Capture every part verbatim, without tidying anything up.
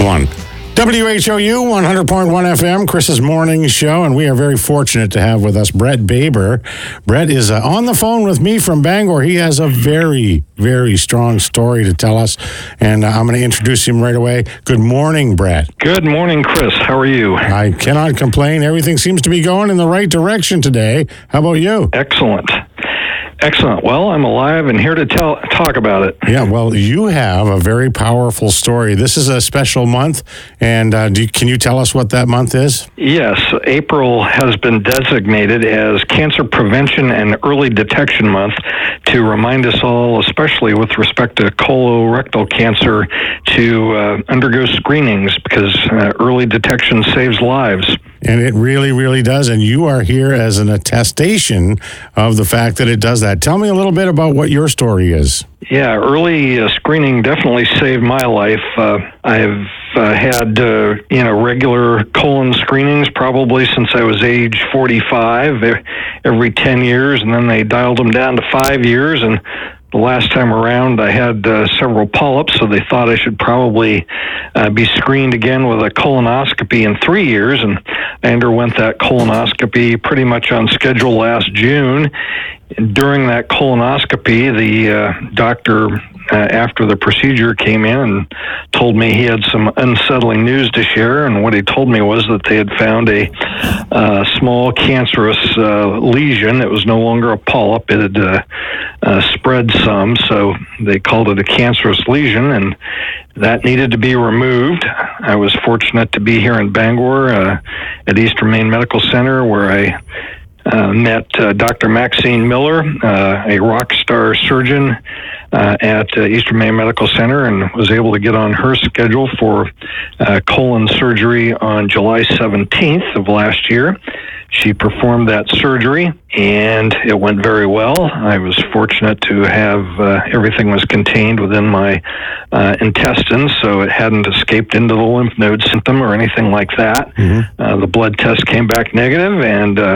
One. W H O U one hundred point one F M, Chris's morning show, and we are very fortunate to have with us Brett Baber. Brett is uh, on the phone with me from Bangor. He has a very, very strong story to tell us, and uh, I'm going to introduce him right away. Good morning, Brett. Good morning, Chris. How are you? I cannot complain. Everything seems to be going in the right direction today. How about you? Excellent. Excellent. Well, I'm alive and here to tell talk about it. Yeah, well, you have a very powerful story. This is a special month, and uh, do you, can you tell us what that month is? Yes, April has been designated as Cancer Prevention and Early Detection Month to remind us all, especially with respect to colorectal cancer, to uh, undergo screenings because uh, early detection saves lives. And it really, really does. And you are here as an attestation of the fact that it does that. Tell me a little bit about what your story is. Yeah, early uh, screening definitely saved my life. Uh, I've uh, had uh, you know regular colon screenings probably since I was age forty-five, every ten years, and then they dialed them down to five years. And the last time around, I had uh, several polyps, so they thought I should probably uh, be screened again with a colonoscopy in three years. And I underwent that colonoscopy pretty much on schedule last June. During that colonoscopy, the uh, doctor, uh, after the procedure, came in and told me he had some unsettling news to share. And what he told me was that they had found a uh, small cancerous uh, lesion. It was no longer a polyp. It had uh, uh, spread some, so they called it a cancerous lesion, and that needed to be removed. I was fortunate to be here in Bangor uh, at Eastern Maine Medical Center, where I Uh, met uh, Doctor Maxine Miller, uh, a rock star surgeon uh, at uh, Eastern Maine Medical Center, and was able to get on her schedule for uh, colon surgery on July seventeenth of last year. She performed that surgery, and it went very well. I was fortunate to have uh, everything was contained within my uh, intestines, so it hadn't escaped into the lymph node system or anything like that. Mm-hmm. Uh, the blood test came back negative, and uh,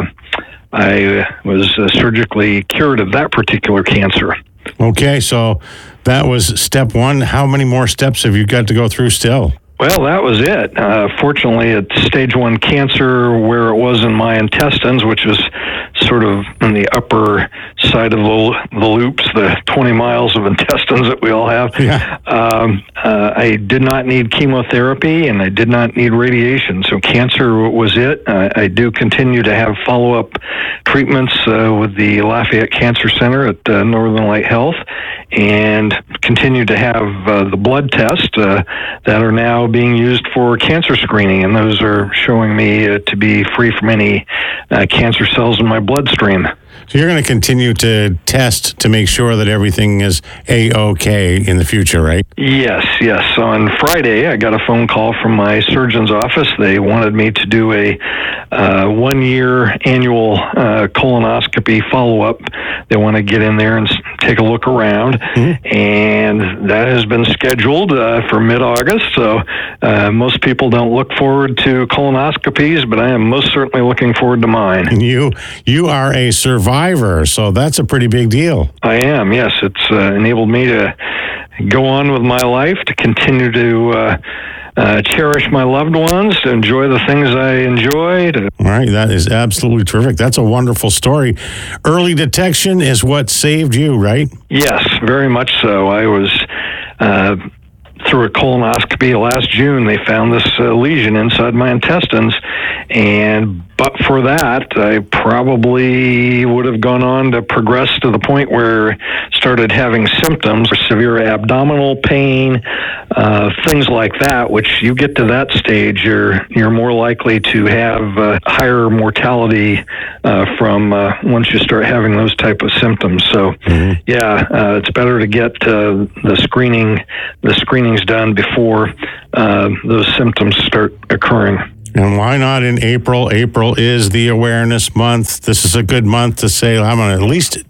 I was uh, surgically cured of that particular cancer. Okay, so that was step one. How many more steps have you got to go through still? Well, that was it. Uh, fortunately, it's stage one cancer where it was in my intestines, which is sort of in the upper side of the, the loops, the twenty miles of intestines that we all have. Yeah. Um, uh, I did not need chemotherapy, and I did not need radiation. So cancer was it. Uh, I do continue to have follow-up treatments uh, with the Lafayette Cancer Center at uh, Northern Light Health, and continue to have uh, the blood tests uh, that are now being used for cancer screening, and those are showing me uh, to be free from any uh, cancer cells in my bloodstream. So you're going to continue to test to make sure that everything is A-okay in the future, right? Yes, yes. So on Friday, I got a phone call from my surgeon's office. They wanted me to do a uh, one-year annual uh, colonoscopy follow-up. They want to get in there and take a look around, mm-hmm. and that has been scheduled uh, for mid-August. So uh, most people don't look forward to colonoscopies, but I am most certainly looking forward to mine. You, you are a survivor, so that's a pretty big deal. I am, yes. It's uh, enabled me to go on with my life, to continue to uh, uh, cherish my loved ones, to enjoy the things I enjoy. To... All right, that is absolutely terrific. That's a wonderful story. Early detection is what saved you, right? Yes, very much so. I was... Uh, through a colonoscopy last June, they found this uh, lesion inside my intestines, and but for that, I probably would have gone on to progress to the point where I started having symptoms, severe abdominal pain, uh, things like that, which you get to that stage, you're you're more likely to have uh, higher mortality uh, from uh, once you start having those type of symptoms. So, mm-hmm. yeah, uh, it's better to get uh, the screening, the screenings done before uh, those symptoms start occurring. And why not in April? April is the awareness month. This is a good month to say, I'm going to at least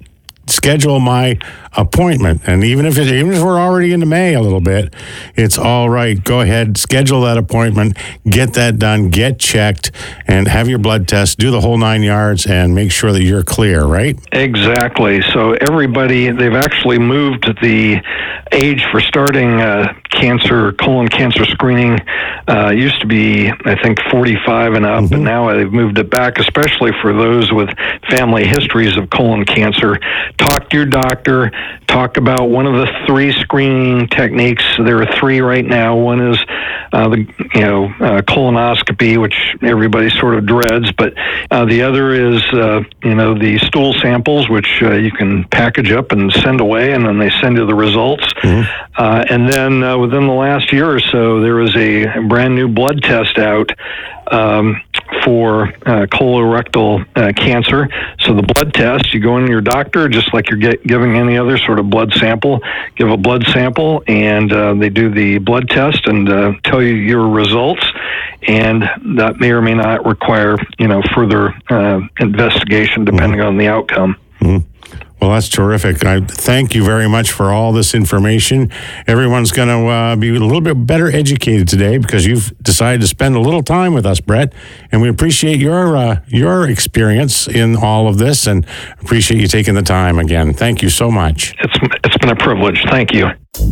schedule my appointment. And even if it, even if we're already into May a little bit, it's all right. Go ahead, schedule that appointment, get that done, get checked, and have your blood test, do the whole nine yards, and make sure that you're clear, right? Exactly. So everybody, they've actually moved the age for starting uh, cancer, colon cancer screening. Uh, used to be, I think, forty-five and up, mm-hmm. and now they've moved it back, especially for those with family histories of colon cancer. Talk to your doctor. Talk about one of the three screening techniques. There are three right now. One is uh, the you know uh, colonoscopy, which everybody sort of dreads, but uh, the other is uh, you know the stool samples, which uh, you can package up and send away, and then they send you the results. Mm-hmm. Uh, and then uh, within the last year or so, there was a brand new blood test out um, for uh, colorectal uh, cancer. So the blood test, you go in to your doctor, just like you're get, giving any other sort of blood sample, give a blood sample, and uh, they do the blood test and uh, tell you your results. And that may or may not require, you know, further uh, investigation depending mm-hmm. on the outcome. Mm-hmm. Well, that's terrific. I thank you very much for all this information. Everyone's going to uh, be a little bit better educated today because you've decided to spend a little time with us, Brett, and we appreciate your uh, your experience in all of this and appreciate you taking the time again. Thank you so much. It's it's been a privilege. Thank you.